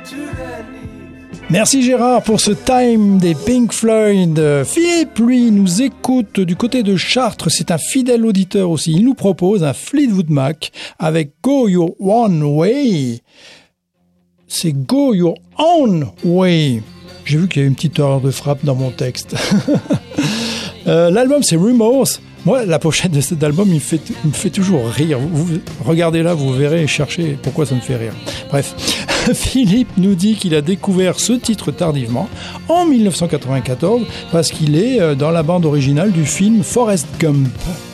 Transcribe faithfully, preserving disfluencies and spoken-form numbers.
Merci Gérard pour ce Time des Pink Floyd. Philippe, lui, nous écoute du côté de Chartres. C'est un fidèle auditeur aussi. Il nous propose un Fleetwood Mac avec Go Your Own Way. C'est Go Your Own Way. J'ai vu qu'il y avait une petite erreur de frappe dans mon texte. euh, l'album, c'est Remorse. Moi, la pochette de cet album, il me fait, il me fait toujours rire. Vous, vous, regardez là, vous verrez et cherchez pourquoi ça me fait rire. Bref, Philippe nous dit qu'il a découvert ce titre tardivement, en dix-neuf cent quatre-vingt-quatorze, parce qu'il est dans la bande originale du film Forrest Gump.